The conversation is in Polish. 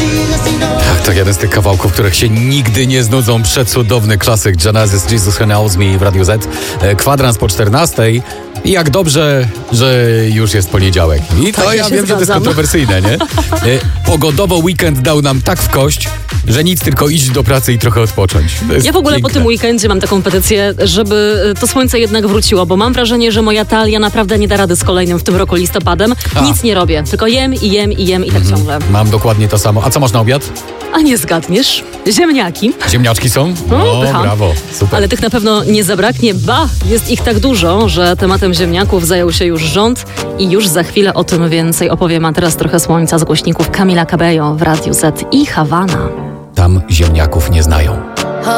To jeden z tych kawałków, których się nigdy nie znudzą. Przecudowny klasyk Genesis, Jesus Who Knows Me w Radiu Z. Kwadrans po 14. I jak dobrze, że już jest poniedziałek. I to ja wiem, że to jest kontrowersyjne, nie? Pogodowo weekend dał nam tak w kość, że nic, tylko iść do pracy i trochę odpocząć. Ja w ogóle piękne. Po tym weekendzie mam taką petycję, żeby to słońce jednak wróciło, bo mam wrażenie, że moja talia naprawdę nie da rady z kolejnym w tym roku listopadem. Nic nie robię, tylko jem i tak ciągle. Mam dokładnie to samo. A co masz na obiad? A nie zgadniesz? Ziemniaki. Ziemniaczki są? Brawo, super. Ale tych na pewno nie zabraknie, jest ich tak dużo, że tematem ziemniaków zajął się już rząd i już za chwilę o tym więcej opowiem. A teraz trochę słońca z głośników Camila Cabello w Radiu Z i Havana. Tam ziemniaków nie znają.